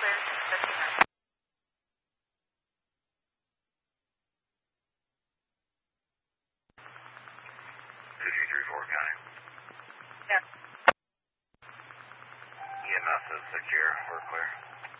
clear 659. 234 County. Yes. EMS is secure. We're clear.